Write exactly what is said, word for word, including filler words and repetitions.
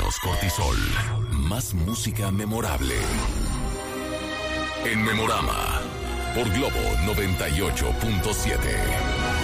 Menos cortisol. Más música memorable. En Memorama. Por Globo noventa y ocho punto siete.